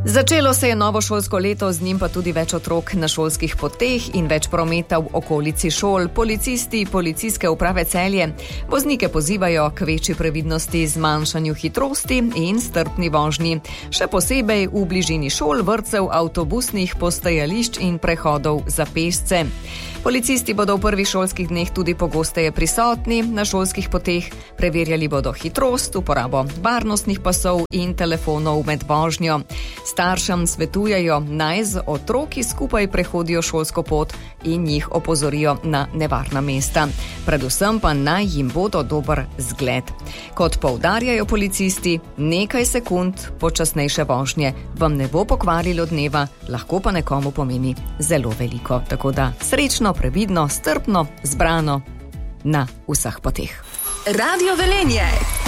Začelo se je novo šolsko leto, z njim pa tudi več otrok na šolskih poteh in več prometa v okolici šol. Policisti Policijske uprave Celje voznike pozivajo k večji previdnosti, zmanjšanju hitrosti in strpni vožnji. Še posebej v bližini šol, vrtcev, avtobusnih postajališč in prehodov za pešce. Policisti bodo v prvih šolskih dneh tudi pogosteje prisotni na šolskih poteh, preverjali bodo hitrost, uporabo varnostnih pasov in telefonov med vožnjo. Staršem svetujejo, naj z otroki skupaj prehodijo šolsko pot in jih opozorijo na nevarna mesta. Predvsem pa naj jim bodo dober zgled. Kot poudarjajo policisti, nekaj sekund počasnejše vožnje vam ne bo pokvarilo dneva, lahko pa nekomu pomeni zelo veliko. Tako da srečno, previdno, strpno, zbrano na vseh poteh. Radio Velenje.